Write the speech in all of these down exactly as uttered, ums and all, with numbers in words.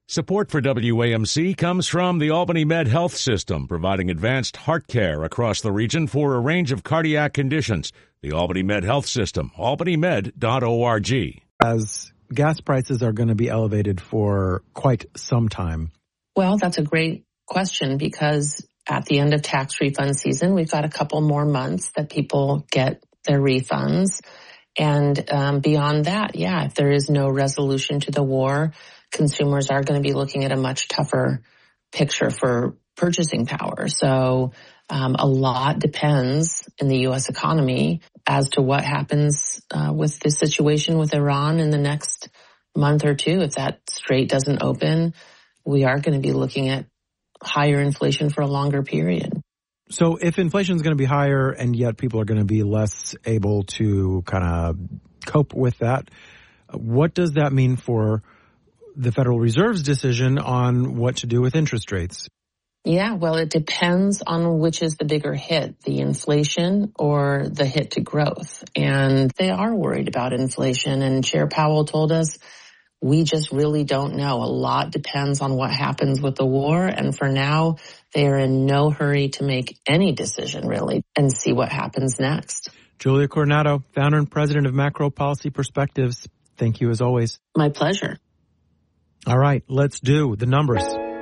Support for W A M C comes from the Albany Med Health System, providing advanced heart care across the region for a range of cardiac conditions. The Albany Med Health System, albany med dot org. As gas prices are going to be elevated for quite some time. Well, that's a great question because at the end of tax refund season, we've got a couple more months that people get their refunds. And um, beyond that, yeah, if there is no resolution to the war, consumers are going to be looking at a much tougher picture for purchasing power. So um, a lot depends in the U S economy as to what happens uh, with this situation with Iran in the next month or two. If that strait doesn't open, we are going to be looking at higher inflation for a longer period. So if inflation is going to be higher and yet people are going to be less able to kind of cope with that, what does that mean for the Federal Reserve's decision on what to do with interest rates? Yeah, well, it depends on which is the bigger hit, the inflation or the hit to growth. And they are worried about inflation. And Chair Powell told us, we just really don't know. A lot depends on what happens with the war. And for now, they are in no hurry to make any decision, really, and see what happens next. Julia Coronado, founder and president of Macro Policy Perspectives. Thank you as always. My pleasure. All right, let's do the numbers.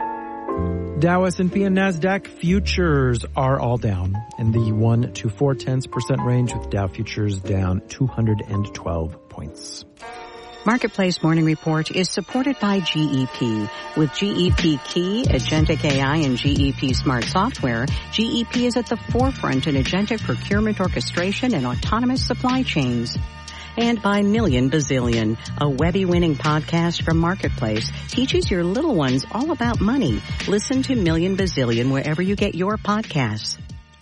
Dow, S and P, and NASDAQ futures are all down in the one to four tenths percent range, with Dow futures down two hundred twelve points. Marketplace Morning Report is supported by G E P. With G E P Key, Agentic A I, and G E P Smart Software, G E P is at the forefront in agentic procurement orchestration and autonomous supply chains. And by Million Bazillion, a Webby-winning podcast from Marketplace, teaches your little ones all about money. Listen to Million Bazillion wherever you get your podcasts.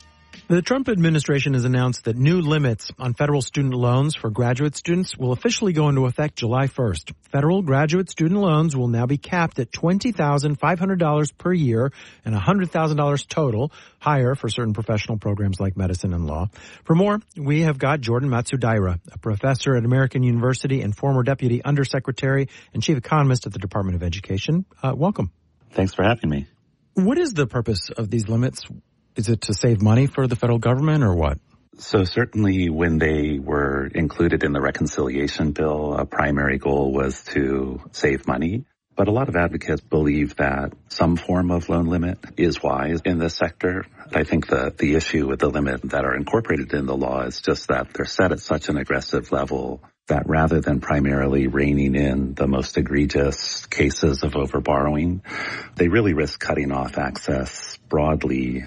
The Trump administration has announced that new limits on federal student loans for graduate students will officially go into effect July first. Federal graduate student loans will now be capped at twenty thousand five hundred dollars per year and one hundred thousand dollars total, higher for certain professional programs like medicine and law. For more, we have got Jordan Matsudaira, a professor at American University and former deputy undersecretary and chief economist at the Department of Education. Uh, welcome. Thanks for having me. What is the purpose of these limits? Is it to save money for the federal government or what? So certainly when they were included in the reconciliation bill, a primary goal was to save money. But a lot of advocates believe that some form of loan limit is wise in this sector. I think the, the issue with the limit that are incorporated in the law is just that they're set at such an aggressive level that rather than primarily reining in the most egregious cases of overborrowing, they really risk cutting off access broadly.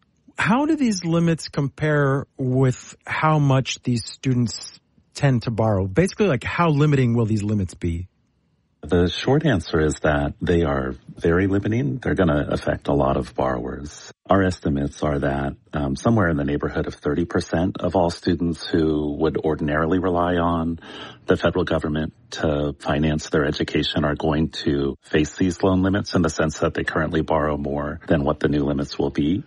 How do these limits compare with how much these students tend to borrow? Basically, like, how limiting will these limits be? The short answer is that they are very limiting. They're going to affect a lot of borrowers. Our estimates are that um, somewhere in the neighborhood of thirty percent of all students who would ordinarily rely on the federal government to finance their education are going to face these loan limits in the sense that they currently borrow more than what the new limits will be.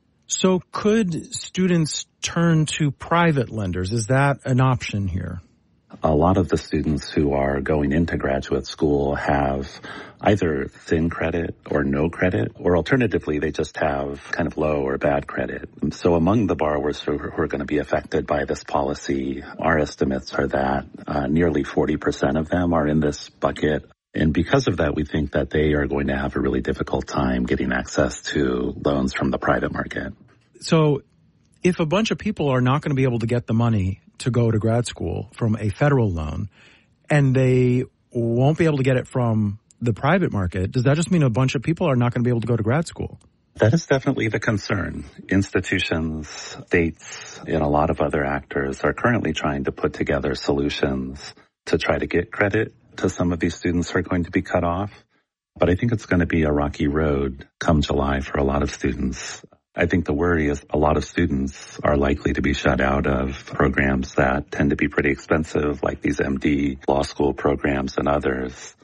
So could students turn to private lenders? Is that an option here? A lot of the students who are going into graduate school have either thin credit or no credit, or alternatively, they just have kind of low or bad credit. So among the borrowers who are going to be affected by this policy, our estimates are that uh, nearly forty percent of them are in this bucket. And because of that, we think that they are going to have a really difficult time getting access to loans from the private market. So if a bunch of people are not going to be able to get the money to go to grad school from a federal loan, and they won't be able to get it from the private market, does that just mean a bunch of people are not going to be able to go to grad school? That is definitely the concern. Institutions, states, and a lot of other actors are currently trying to put together solutions to try to get credit to some of these students who are going to be cut off. But I think it's going to be a rocky road come July for a lot of students. I think the worry is a lot of students are likely to be shut out of programs that tend to be pretty expensive, like these M D law school programs and others.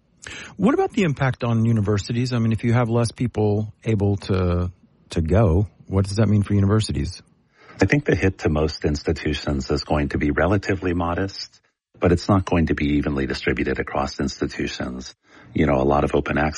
What about the impact on universities? I mean, if you have less people able to to go, what does that mean for universities? I think the hit to most institutions is going to be relatively modest, but it's not going to be evenly distributed across institutions. You know, a lot of open access